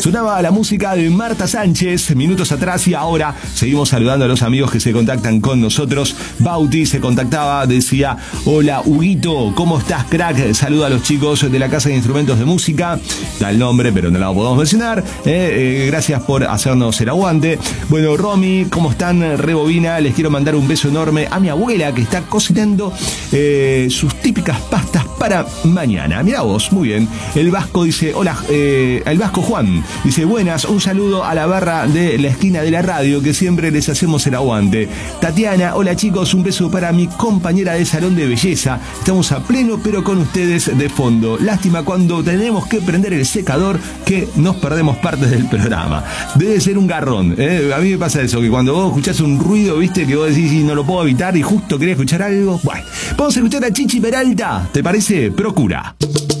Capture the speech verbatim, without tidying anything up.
Sonaba la música de Marta Sánchez minutos atrás y ahora seguimos saludando a los amigos que se contactan con nosotros. Bauti se contactaba, decía: hola Huguito, ¿cómo estás, crack? Saluda a los chicos de la Casa de Instrumentos de Música. Da el nombre, pero no lo podemos mencionar. Eh, eh, gracias por hacernos el aguante. Bueno, Romy, ¿cómo están? Rebobina, les quiero mandar un beso enorme a mi abuela que está cocinando eh, sus típicas pastas para mañana. Mirá vos, muy bien. El Vasco dice: hola, eh, el Vasco Juan dice: buenas, un saludo a la barra de la esquina de la radio que siempre les hacemos el aguante. Tatiana, hola chicos, un beso para mi compañera de salón de belleza. Estamos a pleno pero con ustedes de fondo. Lástima cuando tenemos que prender el secador que nos perdemos partes del programa. Debe ser un garrón, ¿eh? A mí me pasa eso, que cuando vos escuchás un ruido, viste, que vos decís y no lo puedo evitar y justo querés escuchar algo. Bueno, vamos a escuchar a Chichi Peralta, ¿te parece? Procura.